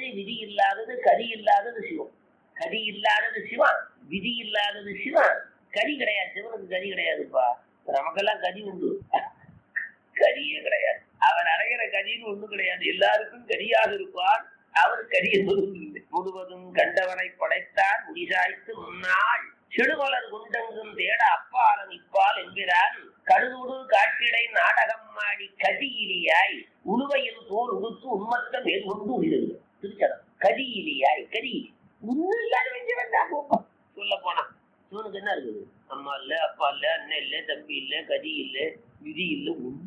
விதி இல்லாதது கதி இல்லாதது சிவம். கதி இல்லாதது சிவம், விதி இல்லாதது சிவம். கதி கிடையாது, சிவனுக்கு கதி கிடையாதுப்பா. நமக்கெல்லாம் கதி உண்டு, கதியே கிடையாது. அவன் அடைகிற கதின்னு ஒண்ணும் கிடையாது. எல்லாருக்கும் கதியாக இருப்பான், அவர் கதி என்பதும் இல்லை. முழுவதும் கண்டவனை படைத்தார் முடிசாய்த்து முன்னாள் செடுமலர் குண்டங்கும் தேட அப்பாலன் இப்பால் என்கிறான். கடுகுடு காட்டிடை நாடகம் மாடி கதியிலியாய் உழுவையில் தோல் உடுத்து உண்மத்த மேற்கொண்டு உயிர்கள். திருச்சனம் கதியிலியாய், கதி ஒன்னும் இல்லாத வெஞ்ச வேண்டாம். சொல்ல போனா இவனுக்கு என்ன இருக்குது? அம்மா இல்ல, அப்பா இல்ல, அண்ணன் இல்ல, தம்பி இல்ல, கதி இல்ல, விதி இல்ல,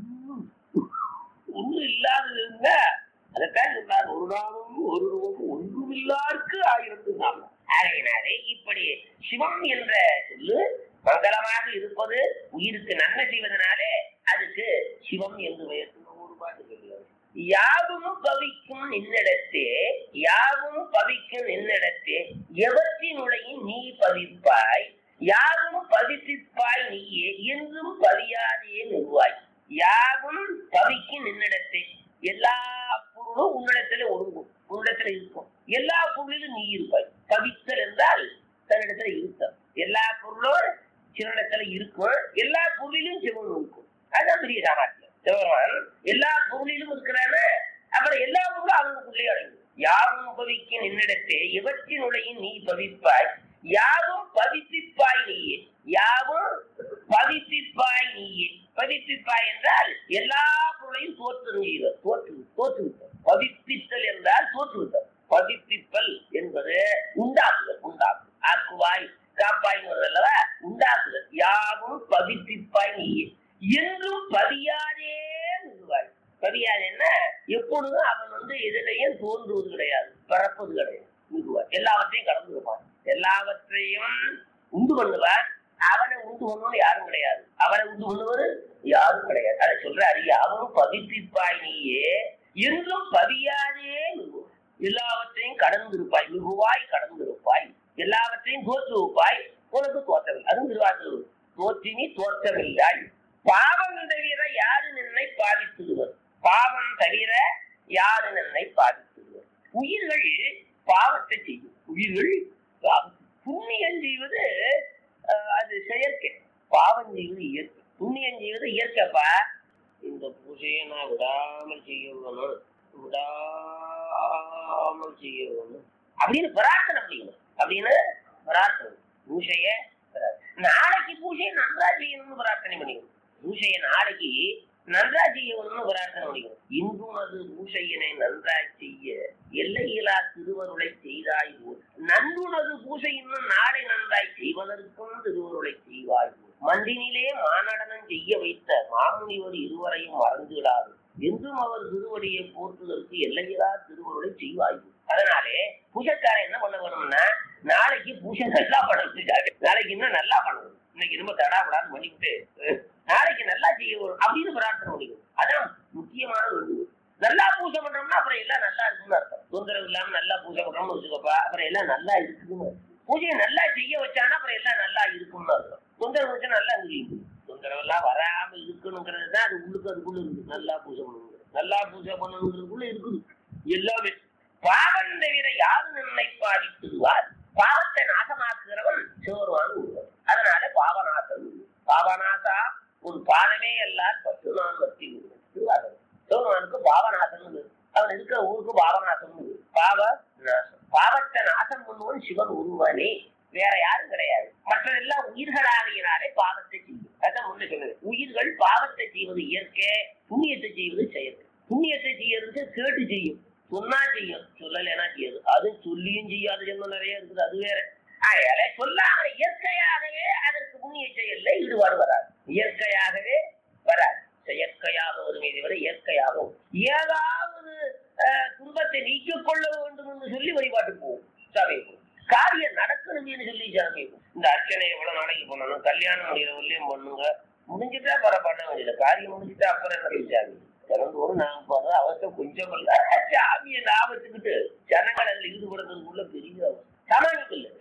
ஒன்னும் இல்லாதது. அதைத்தான் சொன்னார், ஒரு நாளும் ஒரு ரூபம் ஒன்றுமில்லாருக்கு ஆயிரத்து நாள். ஆகையினாலே இப்படி சிவம் என்ற சொல்லு மங்களமாக இருப்பது, உயிருக்கு நன்மை செய்வதனாலே அதுக்கு சிவம் என்று பெயர். ஒரு பாட்டு சொல்லுவார், யாவும் பவிக்கும் நின்னிடத்தே, யாவும் பவிக்கும் நின்னிடத்தே எவற்றினுடையும் நீ பவிப்பாய், யாவும் பவிப்பிப்பாய் நீயே என்றும் பவியாதே நிறுவாய். யாவும் பவிக்கும் நின்னிடத்தே, எல்லா பொருளும் உன்னிடத்துல ஒழுங்கும், உன்னிடத்துல இருக்கும். எல்லா பொருளிலும் நீ இருப்பாய். பவித்தல் என்றால் தன்னிடத்துல இருத்தல். எல்லா பொருளும் சிவனிடத்துல இருக்கும், எல்லா பொருளிலும் சிவன் இருக்கும். அதுதான் பெரிய சாமர்த்தியம். சிவன் எல்லா பொருளிலும் இருக்கிறான, அப்புறம் எல்லா பொருளும் அவனுக்குள்ளே அடங்கும். யாவும் பவிக்கும் என்னிடத்தே இவற்றினுடைய நீ பவிப்பாய், யாவும் பவிப்பிப்பாய் நீயே, யாவும் பவிப்பிப்பாய் நீயே. பவிப்பிப்பாய் என்றால் எல்லா பொருளையும் தோற்றுவித்தல். பவிப்பித்தல் என்றால் தோற்றுவித்தல். பவிப்பிப்பல் என்பது உண்டாக்குதல். ஆக்குவாய் காப்பாய் அல்லவா, உண்டாக்குதல். யாவும் பவிப்பிப்பாய் நீயே என்றும் பதியாதே நிறுவாய். பதியாதேன்னா எப்பொழுதும் அவன் எதிரையும் தோன்றுவது கிடையாது, பிறப்பது கிடையாது. நிறுவாய் எல்லாவற்றையும் கடந்து இருப்பான், எல்லாவற்றையும் உண்டு பண்ணுவான். அவனை உண்டு பண்ணுவது யாரும் கிடையாது, அவனை உண்டு பண்ணுவது யாரும் கிடையாது. அதை சொல்றாரு, யாவும் பவிப்பிப்பாய் நீயே என்றும் பதியாதே நிறுவாய். எல்லாவற்றையும் கடந்திருப்பாய், மிகுவாய் கடந்திருப்பாய். எல்லாவற்றையும் தோற்று வைப்பாய், உனக்கு தோற்றவில்லை. அதுவும் திருவாசூர், தோற்றினி தோற்றமில்லாய். பாவம் தவிர யாரு நின்னை பாதித்துடுவர், பாவம் தவிர யாரு நின்னை பாதித்துடுவர். உயிர்கள் பாவத்தை செய்யும், உயிர்கள் புண்ணியம் செய்வது அது செயற்கை, பாவம் செய்வது இயற்கை. புண்ணியம் செய்வது இயற்கைப்பா. இந்த பூஜையை நான் விடாமல் செய்யணும், விடாமல் செய்யணும் அப்படின்னு பிரார்த்தனை பண்ணிக்கணும். அப்படின்னு பிரார்த்தனை, பூஜைய நாளைக்கு பூஜையை நன்றா செய்யணும்னு பிரார்த்தனை பண்ணிக்கணும். பூஜையை நாளைக்கு நன்றா செய்யணும்னு பிரார்த்தனை பண்ணிக்கணும். இன்றுனது பூஜையினை நன்றாய் செய்ய எல்லையிலா திருவருளை செய்தாய் போல், நன்றுனது பூஜை இன்னும் நாளை நன்றாய் செய்வதற்கும் திருவருளை செய்வாய் போல். மண்டினிலே மானடனம் செய்ய வைத்த மாமுனிவர் இருவரையும் மறந்துவிடாது என்றும் அவர் திருவடியை போற்றுவதற்கு எல்லையிலா திருவருளை செய்வாய் போல். அதனாலே பூஜைக்காரன் என்ன பண்ண வேணும்னா, நாளைக்கு பூஜை நல்லா பண்ணணும், நாளைக்கு இன்னும் நல்லா பண்ணணும், இன்னைக்கு ரொம்ப தடாபடாது பண்ணிவிட்டு நாளைக்கு நல்லா செய்ய வரும் அப்படின்னு பிரார்த்தனை பண்ணிக்கணும். அதான் முக்கியமான வேண்டுகோள். நல்லா பூஜை பண்றோம்னா அப்புறம் எல்லாம் நல்லா இருக்குன்னு அர்த்தம். தொந்தரவு இல்லாம நல்லா பூஜை பண்றோம்னு வச்சுக்கப்பா, அப்புறம் எல்லாம் நல்லா இருக்குன்னு. பூஜையை நல்லா செய்ய வச்சானா அப்புறம் எல்லாம் நல்லா இருக்குன்னு அர்த்தம். தொந்தரவு வச்சா நல்லா இருக்கு, தொந்தரவு எல்லாம் வராம இருக்கணுங்கிறது தான் அது உள்ளுக்கு, அதுக்குள்ள இருக்குது. நல்லா பூஜை பண்ணணும், நல்லா பூஜை பண்ணணுங்கிறதுக்குள்ள இருக்குது எல்லாமே. பாவம் தவிர யாரு நின்னை பாதித்துவார், பாவத்தை நாசமாக்குகிறவன் சிவருவான் உள்ளவர். அதனால பாவநாசன், பாவநாசா ஒரு பாவமே எல்லார் 10 நாள் வத்தி சிவருவானுக்கு பாவநாசன். அவன் இருக்கிற ஊருக்கு பாவநாசன், பாவ நாசம். பாவத்தை நாசம் பண்ணுவன் சிவன் ஒருவனே, வேற யாரும் கிடையாது. மற்றதெல்லாம் உயிர்களாகினாலே பாவத்தை செய்யும். அதான் முன்ன சொன்னது, உயிர்கள் பாவத்தை செய்வது இயற்கை, புண்ணியத்தை செய்வது செயற்கை. புண்ணியத்தை செய்யறதுக்கு கேட்டு செய்யும், சொன்னா செய்யும், சொல்லலைன்னா செய்யாது. அது சொல்லியும் செய்யாத ஜென்மம் நிறைய இருக்குது, அது வேற. அதனால சொல்லாம இயற்கையாகவே அதற்கு புண்ணிய செயல்ல ஈடுபாடு வராது, இயற்கையாகவே வராது. செயற்கையாக வருமே தவிர இயற்கையாகவும் ஏதாவது துன்பத்தை நீக்கிக் கொள்ள வேண்டும் என்று சொல்லி வழிபாட்டு போகும், சபைக்கும் காரியம் நடக்கணும்னு சொல்லி ஜனமைக்கும். இந்த அர்ச்சனை எவ்வளவு நாளைக்கு பண்ணணும், கல்யாணம் முடிகிறவர்களையும் பண்ணுங்க, முடிஞ்சுட்டா பர பண்ண வேண்டியது, காரியம் முடிஞ்சுட்டா அப்புறம் என்ன சாமி திறந்தோடு நாங்க போற அவசியம் கொஞ்சம் இல்ல. சாமியை லாபத்துக்கிட்டு ஜனங்கள் அதில் ஈடுபடுறதுக்குள்ள பெரிய சமாளிப்பு இல்லை.